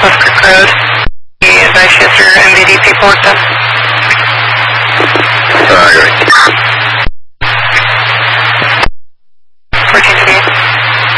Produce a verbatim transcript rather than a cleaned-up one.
West Creek Road. You advise you have your M V D paperwork done? Alright.